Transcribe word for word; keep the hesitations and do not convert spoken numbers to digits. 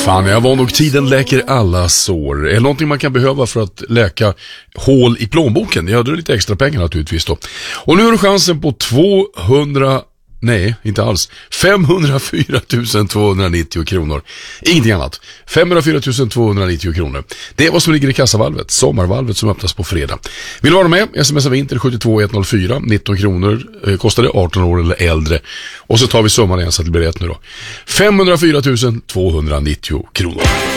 Fanny Avon och tiden läker alla sår. Är det någonting man kan behöva för att läka hål i plånboken? Jag hade lite extra pengar naturligtvis då. Och nu har du chansen på tvåhundra... Nej, inte alls. femhundrafyra tusen tvåhundranittio kronor. Ingenting annat. femhundrafyra tusen tvåhundranittio kronor. Det är vad som ligger i kassavalvet. Sommarvalvet som öppnas på fredag. Vill du vara med? Smsa vinter sju två ett noll fyra. nitton kronor. Eh, kostar det arton år eller äldre. Och så tar vi summan igen så att det blir rätt nu då. femhundrafyra tusen tvåhundranittio kronor.